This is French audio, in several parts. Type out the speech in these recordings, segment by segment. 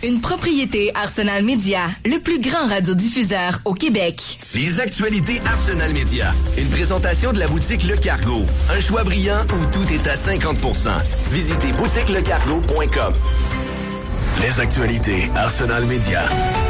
Une propriété Arsenal Média, le plus grand radiodiffuseur au Québec. Les actualités Arsenal Média. Une présentation de la boutique Le Cargo. Un choix brillant où tout est à 50%. Visitez boutiquelecargo.com. Les actualités Arsenal Média.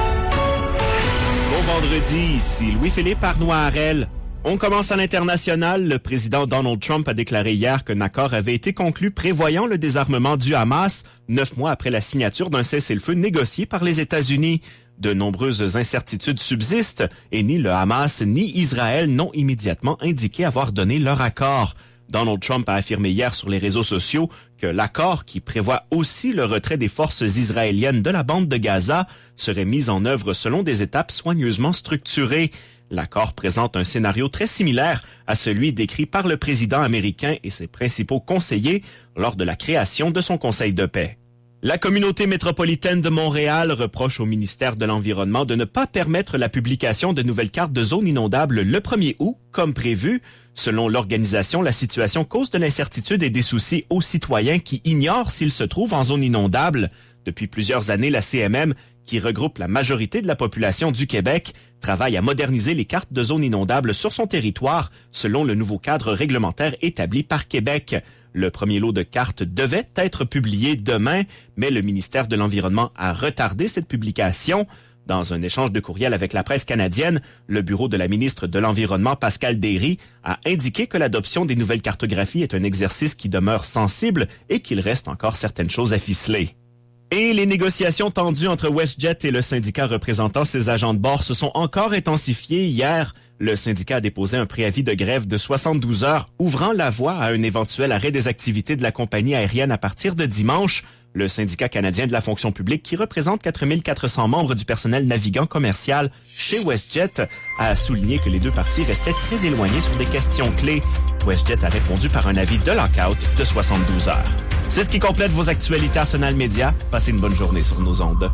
Bon vendredi, ici Louis-Philippe Arnois-Harel. On commence à l'international. Le président Donald Trump a déclaré hier qu'un accord avait été conclu prévoyant le désarmement du Hamas 9 mois après la signature d'un cessez-le-feu négocié par les États-Unis. De nombreuses incertitudes subsistent et ni le Hamas ni Israël n'ont immédiatement indiqué avoir donné leur accord. Donald Trump a affirmé hier sur les réseaux sociaux que l'accord, qui prévoit aussi le retrait des forces israéliennes de la bande de Gaza, serait mis en œuvre selon des étapes soigneusement structurées. L'accord présente un scénario très similaire à celui décrit par le président américain et ses principaux conseillers lors de la création de son Conseil de paix. La communauté métropolitaine de Montréal reproche au ministère de l'Environnement de ne pas permettre la publication de nouvelles cartes de zones inondables le 1er août, comme prévu. Selon l'organisation, la situation cause de l'incertitude et des soucis aux citoyens qui ignorent s'ils se trouvent en zone inondable. Depuis plusieurs années, la CMM, qui regroupe la majorité de la population du Québec, travaille à moderniser les cartes de zones inondables sur son territoire, selon le nouveau cadre réglementaire établi par Québec. Le premier lot de cartes devait être publié demain, mais le ministère de l'Environnement a retardé cette publication. Dans un échange de courriel avec la presse canadienne, le bureau de la ministre de l'Environnement, Pascal Derry, a indiqué que l'adoption des nouvelles cartographies est un exercice qui demeure sensible et qu'il reste encore certaines choses à ficeler. Et les négociations tendues entre WestJet et le syndicat représentant ses agents de bord se sont encore intensifiées hier. Le syndicat a déposé un préavis de grève de 72 heures, ouvrant la voie à un éventuel arrêt des activités de la compagnie aérienne à partir de dimanche. Le syndicat canadien de la fonction publique, qui représente 4400 membres du personnel navigant commercial chez WestJet, a souligné que les deux parties restaient très éloignées sur des questions clés. WestJet a répondu par un avis de lockout de 72 heures. C'est ce qui complète vos actualités Arsenal Média. Passez une bonne journée sur nos ondes.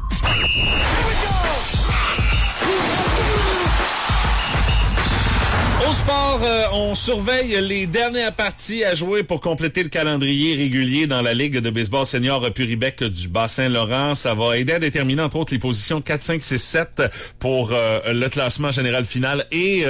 Au sport, on surveille les dernières parties à jouer pour compléter le calendrier régulier dans la Ligue de baseball senior Puribec du Bas-Saint-Laurent. Ça va aider à déterminer, entre autres, les positions 4, 5, 6, 7 pour le classement général final et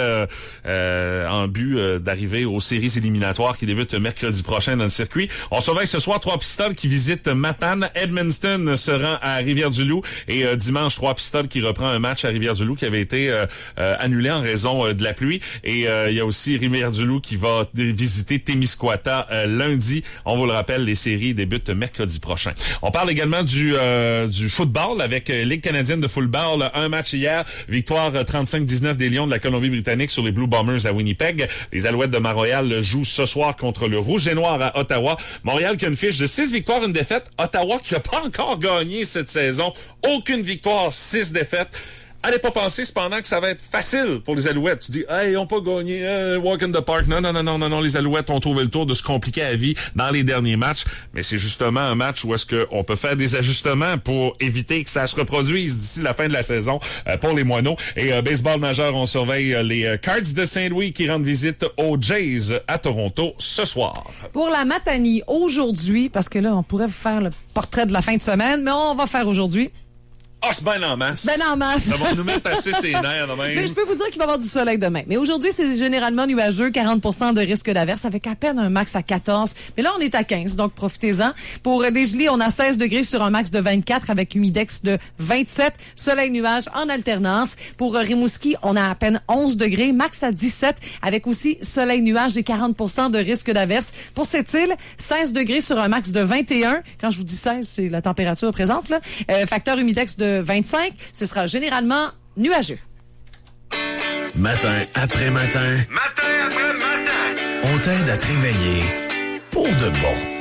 en but d'arriver aux séries éliminatoires qui débutent mercredi prochain dans le circuit. On surveille ce soir 3 pistoles qui visitent Matane. Edmundston se rend à Rivière-du-Loup et dimanche 3 pistoles qui reprend un match à Rivière-du-Loup qui avait été annulé en raison de la pluie. Et il y a aussi Rivière-du-Loup qui va visiter Témiscouata lundi. On vous le rappelle, les séries débutent mercredi prochain. On parle également du football avec Ligue canadienne de football. Un match hier, victoire 35-19 des Lions de la Colombie-Britannique sur les Blue Bombers à Winnipeg. Les Alouettes de Montréal jouent ce soir contre le Rouge et Noir à Ottawa. Montréal qui a une fiche de 6 victoires, 1 défaite. Ottawa qui n'a pas encore gagné cette saison. Aucune victoire, 6 défaites. Allez pas penser cependant que ça va être facile pour les Alouettes. Tu dis, hey, ils ont pas gagné, walk in the park. Non, les Alouettes ont trouvé le tour de se compliquer la vie dans les derniers matchs. Mais c'est justement un match où est-ce qu'on peut faire des ajustements pour éviter que ça se reproduise d'ici la fin de la saison pour les Moineaux. Et baseball majeur, on surveille les Cards de Saint-Louis qui rendent visite aux Jays à Toronto ce soir. Pour la Matanie, aujourd'hui, parce que là, on pourrait faire le portrait de la fin de semaine, mais on va faire aujourd'hui. Ah, c'est ben en masse. Ben en masse. Ça va nous mettre assez ses nerfs demain. Mais je peux vous dire qu'il va y avoir du soleil demain. Mais aujourd'hui, c'est généralement nuageux, 40% de risque d'averse, avec à peine un max à 14. Mais là, on est à 15, donc profitez-en. Pour Desjolies, on a 16 degrés sur un max de 24 avec humidex de 27. Soleil-nuage en alternance. Pour Rimouski, on a à peine 11 degrés, max à 17 avec aussi soleil-nuage et 40% de risque d'averse. Pour cette île, 16 degrés sur un max de 21. Quand je vous dis 16, c'est la température présente, là. Facteur humidex de 25, ce sera généralement nuageux. Matin après matin. Matin après matin. On t'aide à te réveiller pour de bon.